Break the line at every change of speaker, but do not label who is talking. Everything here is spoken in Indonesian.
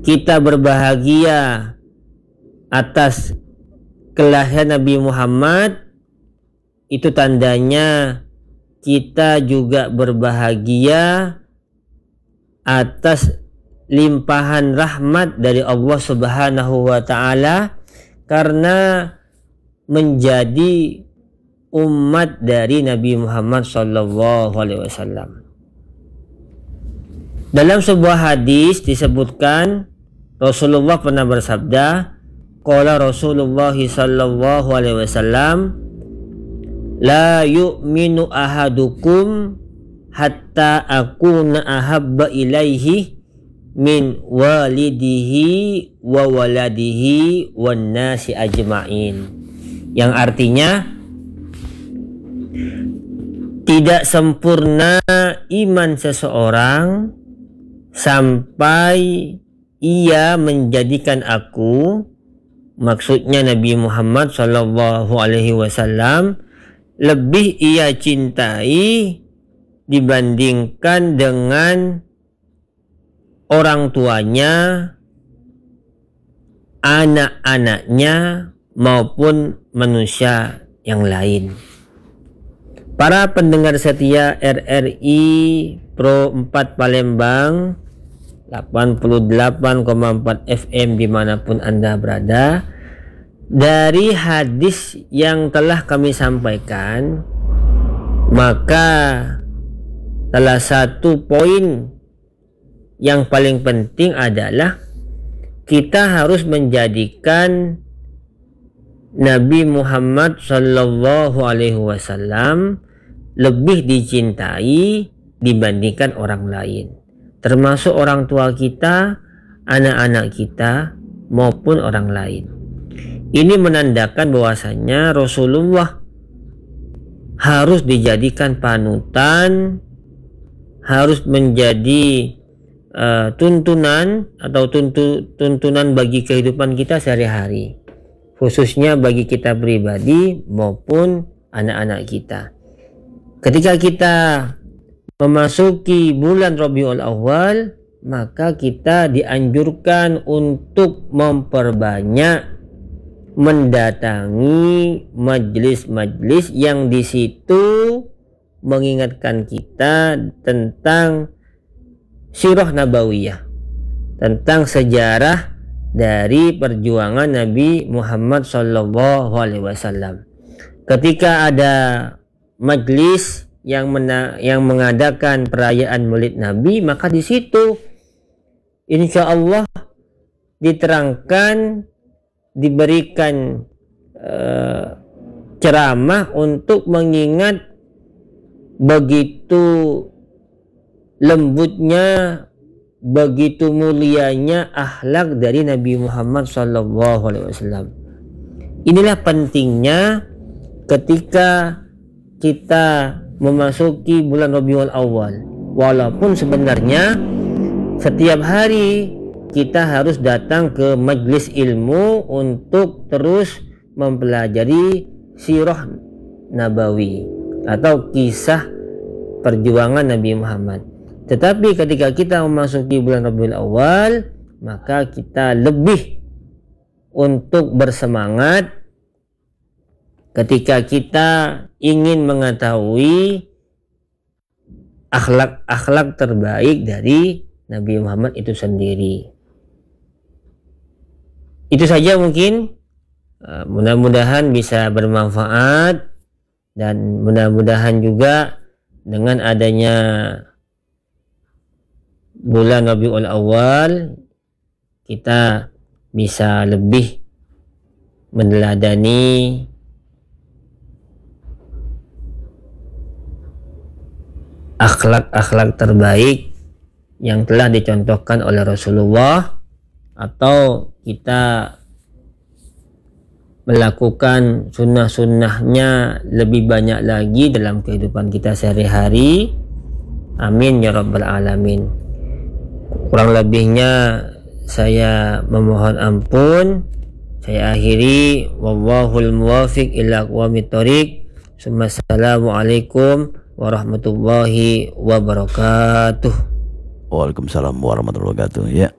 kita berbahagia atas kelahiran Nabi Muhammad, itu tandanya kita juga berbahagia atas limpahan rahmat dari Allah Subhanahu wa Ta'ala karena menjadi umat dari Nabi Muhammad sallallahu alaihi wasallam. Dalam sebuah hadis disebutkan Rasulullah pernah bersabda, qala Rasulullah sallallahu alaihi wasallam, la yu'minu ahadukum hatta akuna ahabba ilaihi min walidihi wa waladihi wan nasi ajma'in. Yang artinya, tidak sempurna iman seseorang sampai ia menjadikan aku, maksudnya Nabi Muhammad sallallahu alaihi wasallam, lebih ia cintai dibandingkan dengan orang tuanya, anak-anaknya maupun manusia yang lain. Para pendengar setia RRI Pro 4 Palembang 88,4 FM dimanapun Anda berada, dari hadis yang telah kami sampaikan, maka salah satu poin yang paling penting adalah kita harus menjadikan Nabi Muhammad sallallahu alaihi wasallam lebih dicintai dibandingkan orang lain, termasuk orang tua kita, anak-anak kita maupun orang lain. Ini menandakan bahwasanya Rasulullah harus dijadikan panutan, harus menjadi tuntunan atau tuntunan bagi kehidupan kita sehari-hari, khususnya bagi kita pribadi maupun anak-anak kita. Ketika kita memasuki bulan Rabiul Awal, maka kita dianjurkan untuk memperbanyak mendatangi majlis-majlis yang di situ mengingatkan kita tentang sirah nabawiyah, tentang sejarah dari perjuangan Nabi Muhammad sallallahu alaihi wasallam. Ketika ada majlis yang mengadakan perayaan Maulid Nabi, maka di situ insya Allah diterangkan, diberikan ceramah untuk mengingat begitu lembutnya, begitu mulianya akhlak dari Nabi Muhammad sallallahu alaihi wasallam. Inilah pentingnya ketika kita memasuki bulan Rabiul Awal. Walaupun sebenarnya setiap hari kita harus datang ke majlis ilmu untuk terus mempelajari sirah nabawi atau kisah perjuangan Nabi Muhammad. Tetapi ketika kita memasuki bulan Rabiul Awal, maka kita lebih untuk bersemangat ketika kita ingin mengetahui akhlak-akhlak terbaik dari Nabi Muhammad itu sendiri. Itu saja mungkin, mudah-mudahan bisa bermanfaat, dan mudah-mudahan juga dengan adanya bulan Rabiul Awal kita bisa lebih meneladani akhlak-akhlak terbaik yang telah dicontohkan oleh Rasulullah, atau kita melakukan sunnah-sunnahnya lebih banyak lagi dalam kehidupan kita sehari-hari. Amin ya rabbal alamin. Kurang lebihnya saya memohon ampun. Saya akhiri, wallahul muwafiq ila aqwamit thoriq. Assalamualaikum warahmatullahi wabarakatuh.
Waalaikumsalam warahmatullahi wabarakatuh. Ya.